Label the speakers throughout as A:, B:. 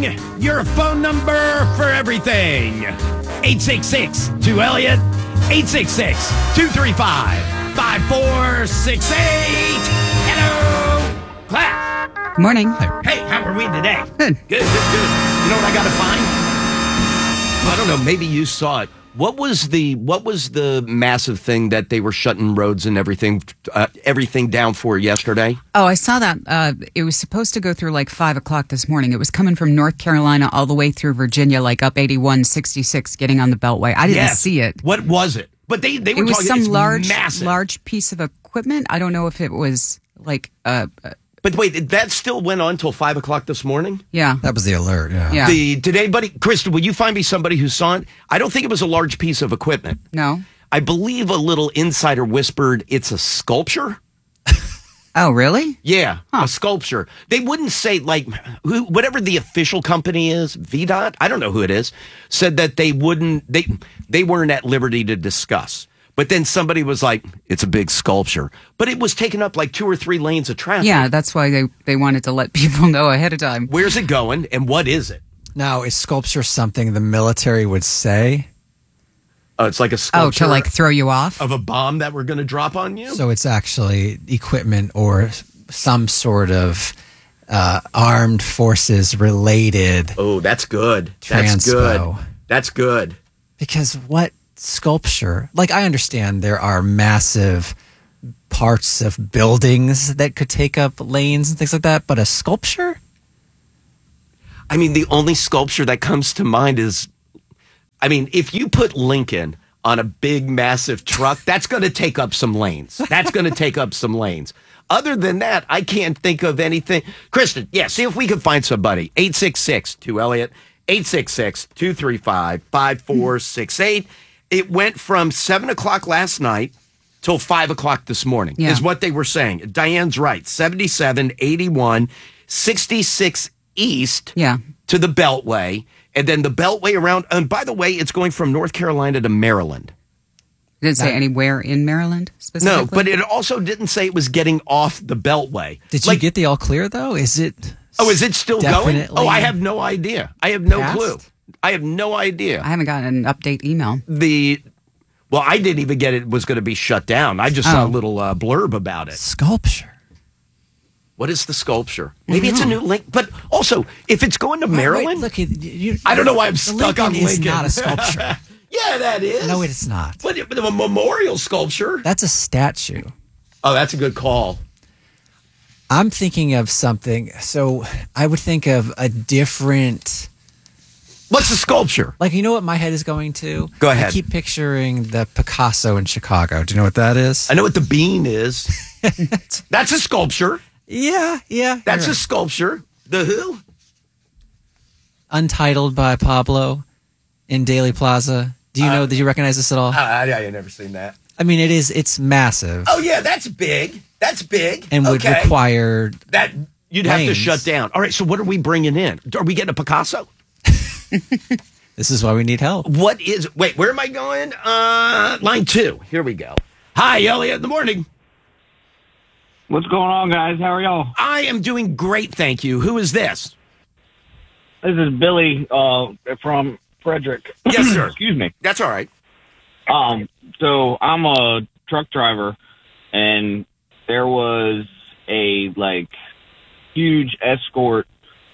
A: your phone number for everything. 866-2-ELLIOT, 866-235-5468. Hello, class.
B: Good morning.
A: Hey, how are we today?
B: Good.
A: Good. You know what I got to find? I don't know. Maybe you saw it. What was the massive thing that they were shutting roads and everything down for yesterday?
B: Oh, I saw that. It was supposed to go through like 5 o'clock this morning. It was coming from North Carolina all the way through Virginia, like up 81, 66, getting on the Beltway. I didn't see it.
A: What was it? But they were
B: it was
A: talking
B: some
A: massive.
B: large piece of equipment. I don't know if it was like
A: But wait, that still went on until 5 o'clock this morning?
B: Yeah.
C: That was the alert,
B: Yeah.
A: Did anybody, Krista, will you find me somebody who saw it? I don't think it was a large piece of equipment.
B: No.
A: I believe a little insider whispered it's a sculpture.
B: Oh, really?
A: Yeah, a sculpture. They wouldn't say, like, whatever the official company is, VDOT, I don't know who it is, said that they weren't at liberty to discuss. But then somebody was like, it's a big sculpture. But it was taking up like 2 or 3 lanes of traffic.
B: Yeah, that's why they wanted to let people know ahead of time.
A: Where's it going and what is it?
C: Now, is sculpture something the military would say?
A: It's like a sculpture.
B: Oh, to like throw you off?
A: Of a bomb that we're going to drop on you?
C: So it's actually equipment or some sort of armed forces related.
A: Oh, that's good.
C: Transpo.
A: That's good.
C: Because what sculpture? Like, I understand there are massive parts of buildings that could take up lanes and things like that, but a sculpture?
A: I mean, the only sculpture that comes to mind is, if you put Lincoln on a big, massive truck, that's going to take up some lanes. Other than that, I can't think of anything. Kristen, see if we can find somebody. 866-2-ELLIOT, 866-235-5468. It went from 7 o'clock last night till 5 o'clock this morning, is what they were saying. Diane's right. 77, 81, 66 east to the Beltway, and then the Beltway around. And by the way, it's going from North Carolina to Maryland.
B: Did it say anywhere in Maryland specifically?
A: No, but it also didn't say it was getting off the Beltway.
C: Did you get the all clear, though? Is it
A: still going? Oh, I have no idea. I have no clue. I have no idea.
B: I haven't gotten an update email.
A: I didn't even get it was going to be shut down. I just saw a little blurb about it.
C: Sculpture.
A: What is the sculpture? Maybe it's a new link. But also, if it's going to Maryland,
C: look,
A: I don't know why I'm stuck on Lincoln.
C: Is not a sculpture.
A: Yeah, that is.
C: No, it's not.
A: But a memorial sculpture.
C: That's a statue.
A: Oh, that's a good call.
C: I'm thinking of something. So I would think of a different.
A: What's a sculpture?
C: Like, you know what my head is going to?
A: Go ahead.
C: I keep picturing the Picasso in Chicago. Do you know what that is?
A: I know what the bean is. That's a sculpture.
C: Yeah.
A: That's a sculpture. The who?
C: Untitled by Pablo in Daly Plaza. Do you know? Did you recognize this at all?
A: I never seen that.
C: It's massive.
A: Oh, yeah, that's big.
C: And would require
A: that you'd have to shut down. All right, so what are we bringing in? Are we getting a Picasso?
C: This is why we need help.
A: Wait, where am I going? Line 2. Here we go. Hi, Elliot, in the morning.
D: What's going on, guys? How are y'all?
A: I am doing great, thank you. Who is this?
D: This is Billy from Frederick.
A: Yes, sir.
D: Excuse me.
A: That's all right.
D: So I'm a truck driver, and there was a huge Escort.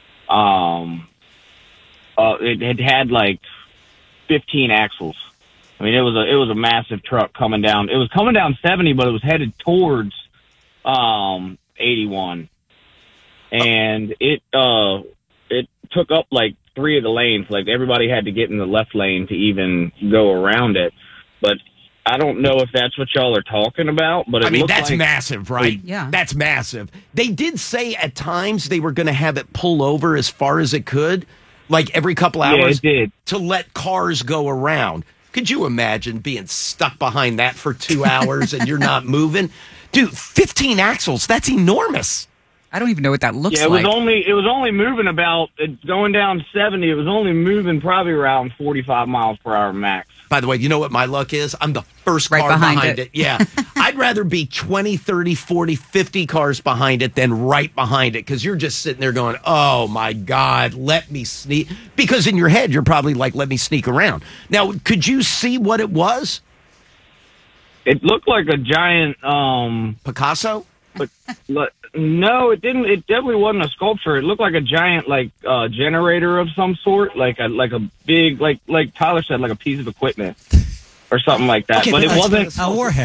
D: It had 15 axles. I mean, it was a massive truck coming down. It was coming down 70, but it was headed towards 81, and it took up 3 of the lanes. Everybody had to get in the left lane to even go around it. But I don't know if that's what y'all are talking about. But
A: that's massive, right?
B: Yeah,
A: that's massive. They did say at times they were going to have it pull over as far as it could, every couple hours, to let cars go around. Could you imagine being stuck behind that for 2 hours and you're not moving? Dude, 15 axles, that's enormous.
B: I don't even know what that looks like.
D: It was only moving going down 70. It was only moving probably around 45 miles per hour max.
A: By the way, you know what my luck is? I'm the first
B: Right
A: car
B: behind
A: it. Yeah. I'd rather be 20, 30, 40, 50 cars behind it than right behind it because you're just sitting there going, oh, my God, let me sneak. Because in your head, you're probably like, let me sneak around. Now, could you see what it was?
D: It looked like a giant
A: Picasso?
D: But no, it didn't. It definitely wasn't a sculpture. It looked like a giant, generator of some sort, like a big, like Tyler said, like a piece of equipment or something like that.
C: Okay,
D: but it wasn't
C: a warhead.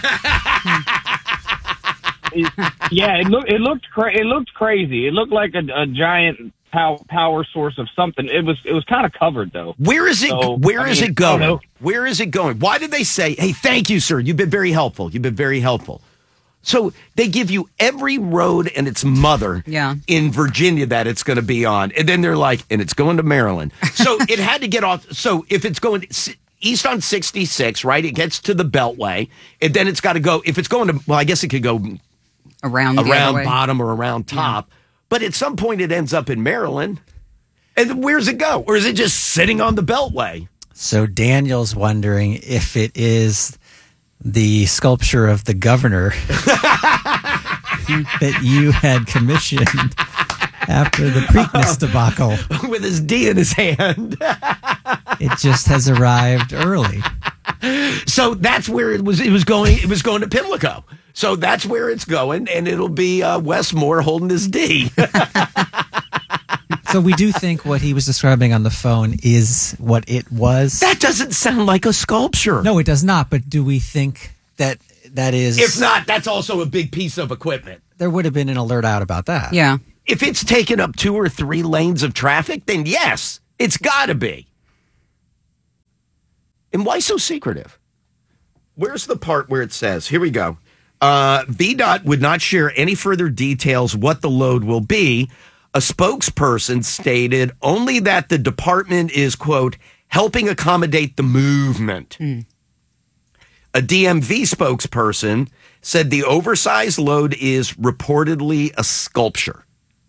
D: Yeah, it looked crazy. It looked like a giant power source of something. It was kind of covered though.
A: Where is it? Where is it going? Where is it going? Why did they say, "Hey, thank you, sir. You've been very helpful. You've been very helpful." So they give you every road and its mother in Virginia that it's going to be on. And then they're like, and it's going to Maryland. So it had to get off. So if it's going east on 66, right, it gets to the Beltway. And then it's got to go, if it's going to, well, I guess it could go
B: around
A: bottom or around top. Yeah. But at some point it ends up in Maryland. And where's it go? Or is it just sitting on the Beltway?
C: So Daniel's wondering if it is the sculpture of the governor that you had commissioned after the Preakness debacle.
A: With his D in his hand.
C: It just has arrived early.
A: So that's where it was going. It was going to Pimlico. So that's where it's going, and it'll be Wes Moore holding his D.
C: So we do think what he was describing on the phone is what it was.
A: That doesn't sound like a sculpture.
C: No, it does not. But do we think that is...
A: If not, that's also a big piece of equipment.
C: There would have been an alert out about that.
B: Yeah.
A: If it's taken up 2 or 3 lanes of traffic, then yes, it's got to be. And why so secretive? Where's the part where it says, here we go. VDOT would not share any further details what the load will be. A spokesperson stated only that the department is, quote, helping accommodate the movement. A DMV spokesperson said the oversized load is reportedly a sculpture.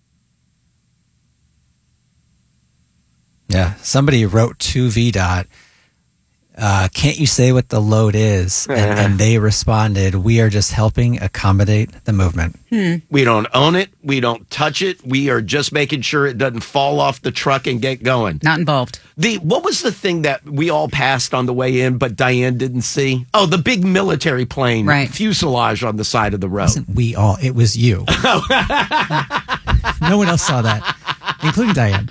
C: Yeah, somebody wrote to VDOT, can't you say what the load is? And they responded, we are just helping accommodate the movement.
A: We don't own it. We don't touch it. We are just making sure it doesn't fall off the truck and get going.
B: Not involved.
A: What was the thing that we all passed on the way in, but Diane didn't see? Oh, the big military plane fuselage on the side of the road.
C: It was you. No one else saw that, including Diane.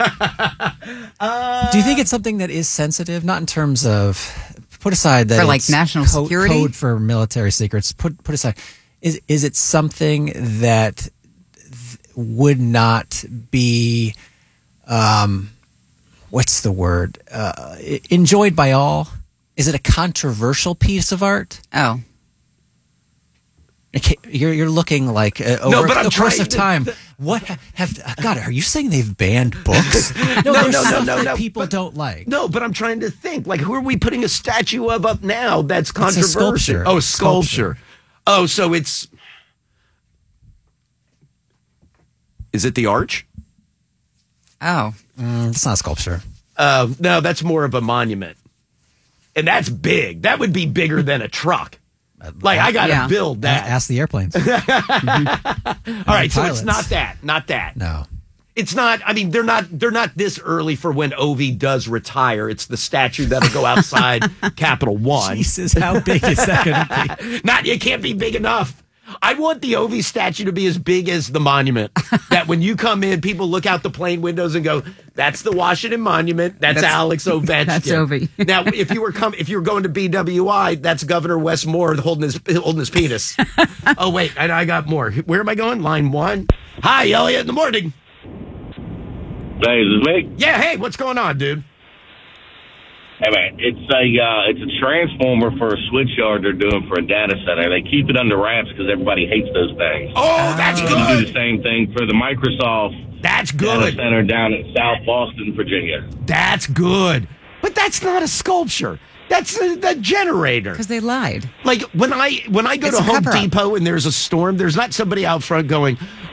C: Do you think it's something that is sensitive? Not in terms of, put aside that
B: for like national security
C: code for military secrets. Put aside, is it something that would not be, what's the word? Enjoyed by all? Is it a controversial piece of art?
B: Oh.
C: You're looking like over the course of time. What God? Are you saying they've banned books? No. People don't like.
A: No, but I'm trying to think. Like, who are we putting a statue of up now? That's controversial.
C: It's a sculpture.
A: Oh, sculpture. Oh, so it's. Is it the arch?
B: Oh,
C: it's not a sculpture.
A: No, that's more of a monument, and that's big. That would be bigger than a truck. Like, I got to build that.
C: Ask the airplanes.
A: All right, so it's not that. Not that.
C: No.
A: It's not, I mean, they're not this early for when Ovi does retire. It's the statue that'll go outside Capital One.
C: Jesus, how big is that going to be?
A: It can't be big enough. I want the Ovi statue to be as big as the monument. That when you come in, people look out the plane windows and go, "That's the Washington Monument. That's Alex Ovechkin."
B: That's Ovi.
A: Now, if you were going to BWI, that's Governor Wes Moore holding his penis. Oh wait, I got more. Where am I going? Line 1. Hi, Elliot. In the morning.
E: Hey, is this me?
A: Yeah. Hey, what's going on, dude?
E: Hey man, it's a transformer for a switch yard they're doing for a data center. They keep it under wraps because everybody hates those things.
A: Oh, that's good.
E: They do the same thing for the Microsoft data center down in South Boston, Virginia.
A: That's good, but that's not a sculpture. That's the generator.
B: Because they lied.
A: Like when I go to Home Depot and there's a storm, there's not somebody out front going,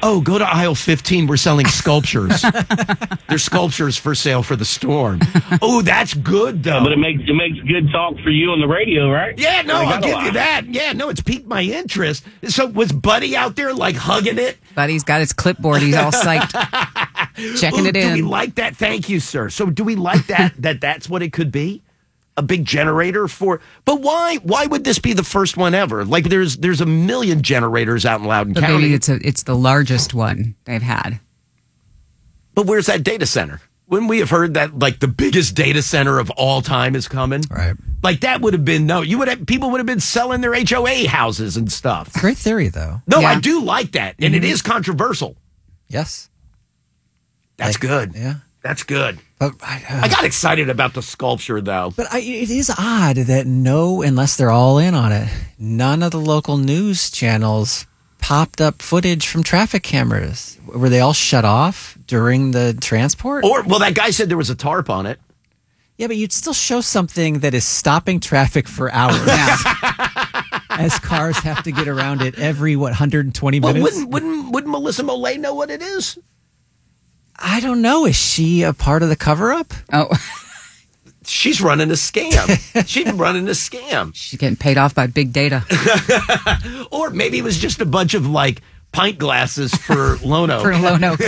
A: Oh, go to aisle 15. We're selling sculptures. There's sculptures for sale for the storm. Oh, that's good, though.
E: But it makes good talk for you on the radio, right?
A: Yeah, no, I'll give you that. Yeah, no, it's piqued my interest. So was Buddy out there, like, hugging it?
B: Buddy's got his clipboard. He's all psyched. Checking it in.
A: Do we like that? Thank you, sir. So do we like that, that's what it could be? A big generator but why would this be the first one ever? Like there's a million generators out in Loudoun County.
B: Maybe it's the largest one they've had.
A: But where's that data center? Wouldn't we have heard that like the biggest data center of all time is coming?
C: Right.
A: Like that would have been people would have been selling their HOA houses and stuff.
C: Great theory though.
A: No, yeah. I do like that. And it is controversial.
C: Yes.
A: That's good.
C: Yeah.
A: That's good.
C: But
A: I got excited about the sculpture, though.
C: But it is odd that unless they're all in on it, none of the local news channels popped up footage from traffic cameras. Were they all shut off during the transport?
A: That guy said there was a tarp on it.
C: Yeah, but you'd still show something that is stopping traffic for hours. As cars have to get around it every, 120 minutes?
A: Wouldn't Melissa Molay know what it is?
C: I don't know. Is she a part of the cover-up?
B: Oh.
A: She's running a scam.
B: She's getting paid off by big data.
A: Or maybe it was just a bunch of, like, pint glasses for Lone Oak.
B: For Lone Oak.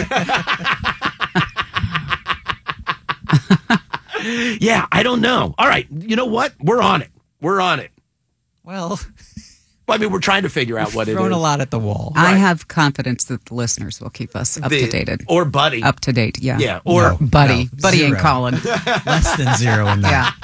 A: Yeah, I don't know. All right, you know what? We're on it.
C: Well,
A: I mean, we're trying to figure out what it is.
C: Thrown a lot at the wall.
B: I have confidence that the listeners will keep us up to date.
A: Or Buddy.
B: Up to date, yeah.
A: Yeah, or
B: Buddy. Buddy
C: zero.
B: ain't calling.
C: Less than zero in that.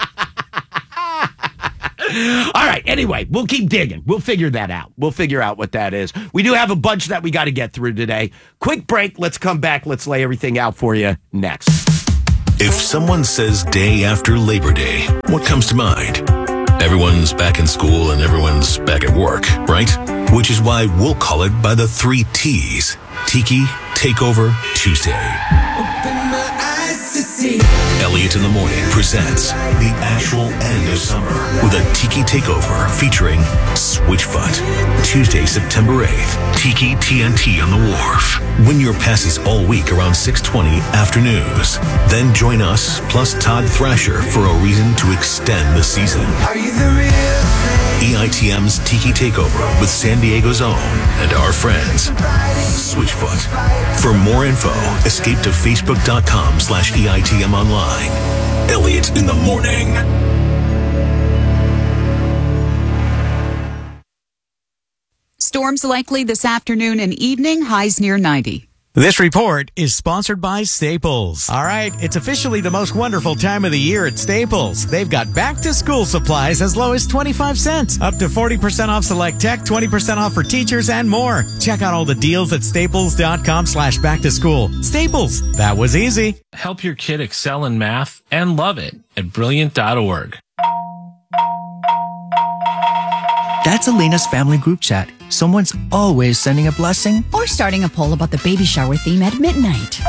B: Yeah.
A: All right, anyway, we'll keep digging. We'll figure that out. We'll figure out what that is. We do have a bunch that we got to get through today. Quick break. Let's come back. Let's lay everything out for you next.
F: If someone says day after Labor Day, what comes to mind? Everyone's back in school and everyone's back at work, right? Which is why we'll call it by the 3 T's. Tiki Takeover Tuesday.
G: Open my eyes to see.
F: Elliot in the Morning presents the actual end of summer with a Tiki Takeover featuring Switchfoot. Tuesday, September 8th, Tiki TNT on the Wharf. Win your passes all week around 6:20 after news. Then join us plus Todd Thrasher for a reason to extend the season.
G: Are you the real thing?
F: EITM's Tiki Takeover with San Diego's own and our friends, Switchfoot. For more info, escape to facebook.com/EITM online. Elliot in the Morning.
B: Storms likely this afternoon and evening, highs near 90.
H: This report is sponsored by Staples. All right, it's officially the most wonderful time of the year at Staples. They've got back-to-school supplies as low as 25 cents, up to 40% off select tech, 20% off for teachers, and more. Check out all the deals at staples.com/back-to-school. Staples, that was easy.
I: Help your kid excel in math and love it at Brilliant.org.
J: That's Elena's family group chat. Someone's always sending a blessing
K: or starting a poll about the baby shower theme at midnight.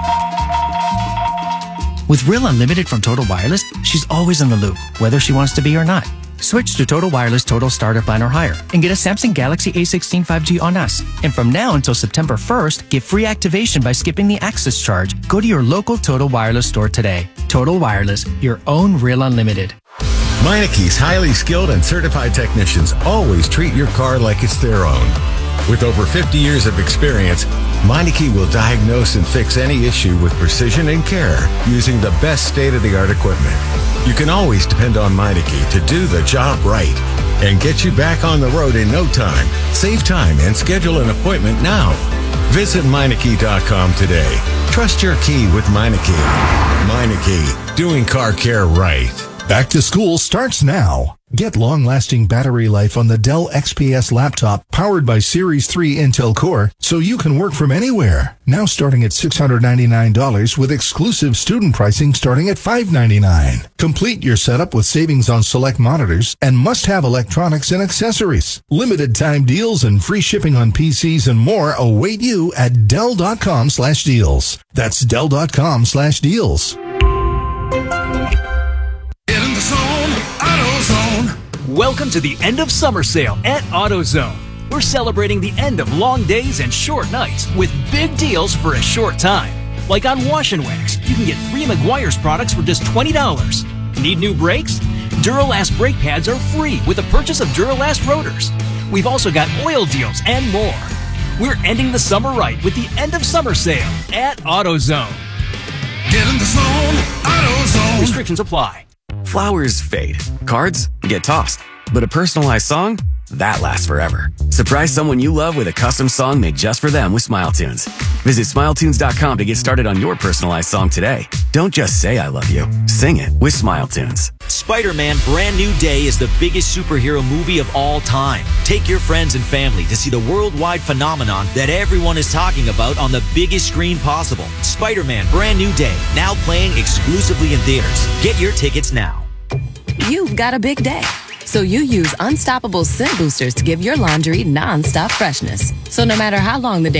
J: With Real Unlimited from Total Wireless, she's always in the loop, whether she wants to be or not. Switch to Total Wireless Total Starter Plan or higher and get a Samsung Galaxy A16 5G on us. And from now until September 1st, get free activation by skipping the access charge. Go to your local Total Wireless store today. Total Wireless, your own Real Unlimited.
L: Meinickes' highly skilled and certified technicians always treat your car like it's their own. With over 50 years of experience, Meineke will diagnose and fix any issue with precision and care using the best state-of-the-art equipment. You can always depend on Meineke to do the job right and get you back on the road in no time. Save time and schedule an appointment now. Visit Meineke.com today. Trust your key with Meineke. Meineke, doing car care right.
M: Back to school starts now. Get long-lasting battery life on the Dell XPS laptop powered by Series 3 Intel Core so you can work from anywhere. Now starting at $699 with exclusive student pricing starting at $599. Complete your setup with savings on select monitors and must-have electronics and accessories. Limited time deals and free shipping on PCs and more await you at Dell.com/deals. That's Dell.com/deals.
N: Welcome to the end of summer sale at AutoZone. we're celebrating the end of long days and short nights with big deals for a short time. Like on Wash and Wax, you can get 3 Meguiar's products for just $20. Need new brakes? Duralast brake pads are free with the purchase of Duralast rotors. We've also got oil deals and more. We're ending the summer right with the end of summer sale at AutoZone.
F: Get in the zone, AutoZone.
N: Restrictions apply.
O: Flowers fade. Cards get tossed. But a personalized song? That lasts forever. Surprise someone you love with a custom song made just for them with SmileTunes. Visit SmileTunes.com to get started on your personalized song today. Don't just say I love you. Sing it with SmileTunes.
P: Spider-Man Brand New Day is the biggest superhero movie of all time. Take your friends and family to see the worldwide phenomenon that everyone is talking about on the biggest screen possible. Spider-Man Brand New Day, now playing exclusively in theaters. Get your tickets now.
Q: You've got a big day, so you use Unstoppable Scent Boosters to give your laundry non-stop freshness. So no matter how long the day